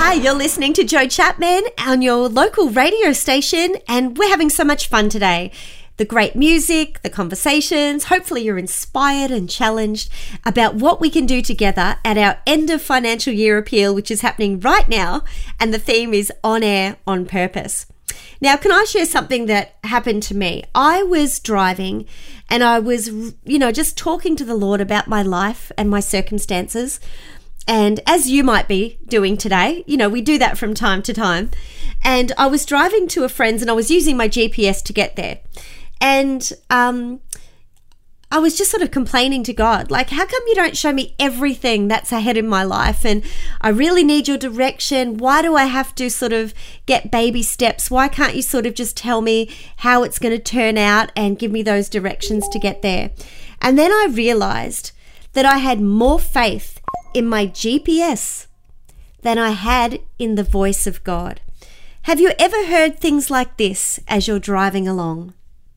Hi, you're listening to Joe Chapman on your local radio station, and we're having so much fun today. The great music, the conversations, hopefully you're inspired and challenged about what we can do together at our end of financial year appeal, which is happening right now, and the theme is On Air, On Purpose. Now, can I share something that happened to me? I was driving and I was, just talking to the Lord about my life and my circumstances. And as you might be doing today, we do that from time to time. And I was driving to a friend's and I was using my GPS to get there. And I was just sort of complaining to God, like, how come you don't show me everything that's ahead in my life? And I really need your direction. Why do I have to sort of get baby steps? Why can't you sort of just tell me how it's going to turn out and give me those directions to get there? And then I realized that I had more faith in my GPS than I had in the voice of God. Have you ever heard things like this as you're driving along?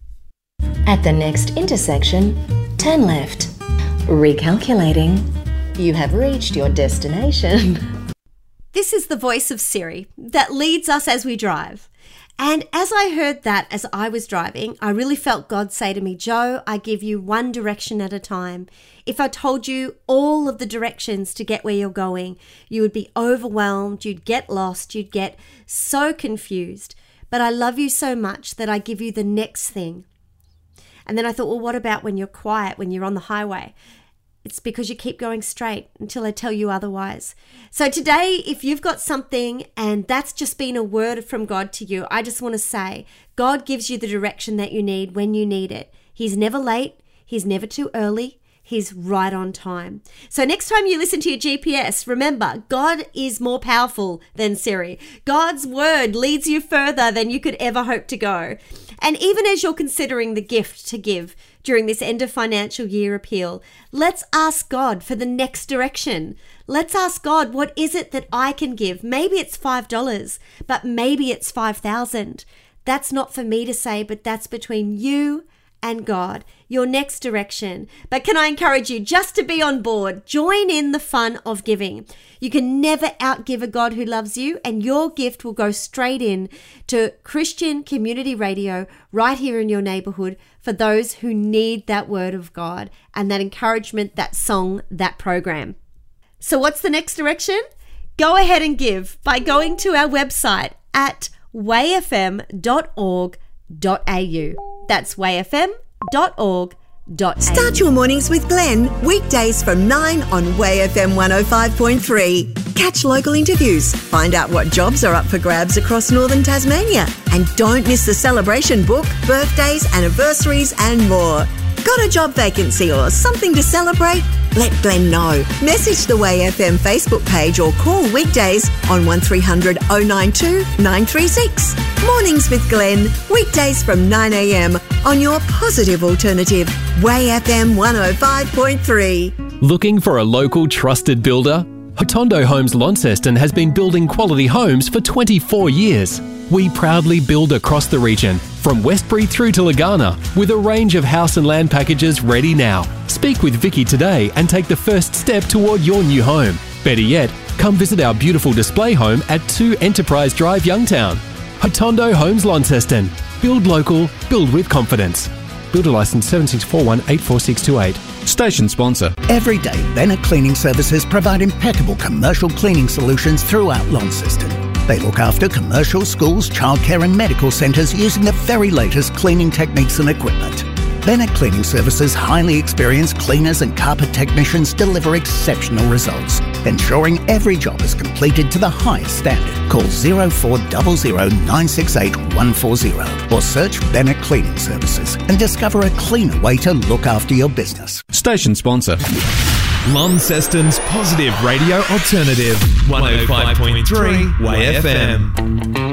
At the next intersection, turn left. Recalculating. You have reached your destination. This is the voice of Siri that leads us as we drive. And as I heard that as I was driving, I really felt God say to me, Joe, I give you one direction at a time. If I told you all of the directions to get where you're going, you would be overwhelmed, you'd get lost, you'd get so confused. But I love you so much that I give you the next thing. And then I thought, well, what about when you're quiet, when you're on the highway? It's because you keep going straight until I tell you otherwise. So today, if you've got something and that's just been a word from God to you, I just want to say, God gives you the direction that you need when you need it. He's never late. He's never too early. He's right on time. So next time you listen to your GPS, remember, God is more powerful than Siri. God's word leads you further than you could ever hope to go. And even as you're considering the gift to give during this end of financial year appeal, let's ask God for the next direction. Let's ask God, what is it that I can give? Maybe it's $5, but maybe it's 5,000. That's not for me to say, but that's between you and God, your next direction. But can I encourage you just to be on board? Join in the fun of giving. You can never outgive a God who loves you, and your gift will go straight in to Christian community radio right here in your neighborhood for those who need that word of God and that encouragement, that song, that program. So what's the next direction? Go ahead and give by going to our website at wayfm.org.au. That's wayfm.org.au. Start your mornings with Glenn, weekdays from 9 on Way FM 105.3. Catch local interviews, find out what jobs are up for grabs across northern Tasmania, and don't miss the celebration book, birthdays, anniversaries and more. Got a job vacancy or something to celebrate? Let Glenn know. Message the Way FM Facebook page or call weekdays on 1300 092 936. Mornings with Glenn, weekdays from 9 a.m. on your positive alternative, Way FM 105.3. Looking for a local trusted builder? Hotondo Homes Launceston has been building quality homes for 24 years. We proudly build across the region, from Westbury through to Lagana, with a range of house and land packages ready now. Speak with Vicky today and take the first step toward your new home. Better yet, come visit our beautiful display home at 2 Enterprise Drive, Youngtown. Hotondo Homes Launceston. Build local, build with confidence. Builder licence 7641844628. Station sponsor. Every day, Bennett Cleaning Services provide impeccable commercial cleaning solutions throughout Launceston. They look after commercial, schools, childcare and medical centres using the very latest cleaning techniques and equipment. Bennett Cleaning Services' highly experienced cleaners and carpet technicians deliver exceptional results, ensuring every job is completed to the highest standard. Call 0400 968 140 or search Bennett Cleaning Services and discover a cleaner way to look after your business. Station sponsor. Launceston's positive radio alternative, 105.3 Way FM.